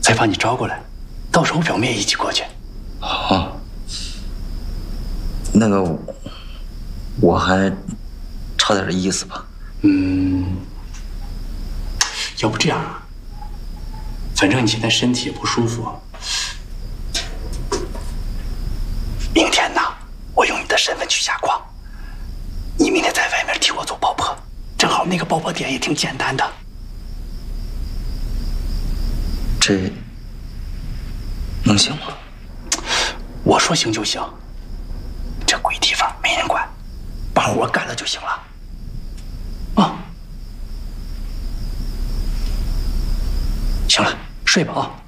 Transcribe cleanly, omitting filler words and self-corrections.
再把你招过来，到时候表妹一起过去。 好，那个我还差点意思吧。 要不这样啊，反正你现在身体也不舒服，明天呢，我用你的身份去下矿，你明天在外面替我做爆破，正好那个爆破点也挺简单的。 这能行吗？ 我说行就行，这鬼地方没人管，把活干了就行了。啊，行了，睡吧啊。